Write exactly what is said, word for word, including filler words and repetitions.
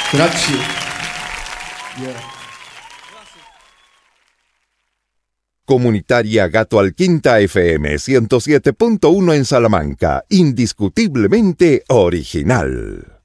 Grazie. Yeah. Comunitaria Gato Alquinta F M ciento siete punto uno en Salamanca, indiscutiblemente original.